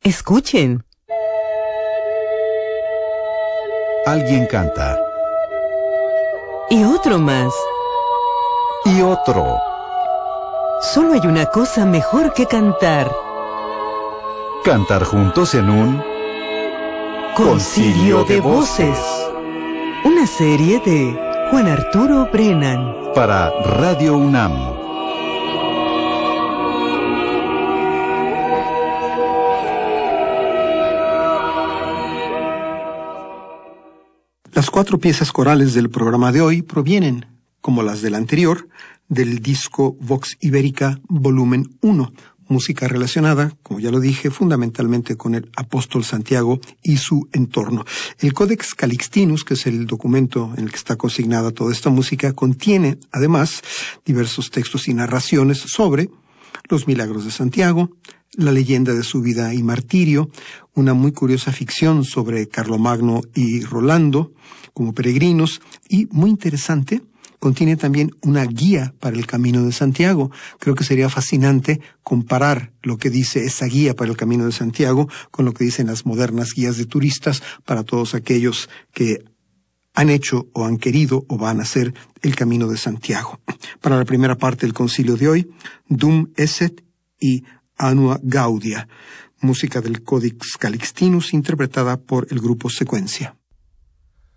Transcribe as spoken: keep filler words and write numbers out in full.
Escuchen. Alguien canta. Y otro más. Y otro. Solo hay una cosa mejor que cantar. Cantar juntos en un... Concilio de Voces. Una serie de Juan Arturo Brennan. Para Radio UNAM. Las cuatro piezas corales del programa de hoy provienen, como las del anterior, del disco Vox Ibérica Volumen uno, música relacionada, como ya lo dije, fundamentalmente con el apóstol Santiago y su entorno. El Codex Calixtinus, que es el documento en el que está consignada toda esta música, contiene, además, diversos textos y narraciones sobre los milagros de Santiago, la leyenda de su vida y martirio, una muy curiosa ficción sobre Carlomagno y Rolando como peregrinos, y muy interesante, contiene también una guía para el Camino de Santiago. Creo que sería fascinante comparar lo que dice esa guía para el Camino de Santiago con lo que dicen las modernas guías de turistas para todos aquellos que han hecho o han querido o van a hacer el Camino de Santiago. Para la primera parte del concilio de hoy, Dum Esset y Annua Gaudia, música del Codex Calixtinus interpretada por el grupo Secuencia.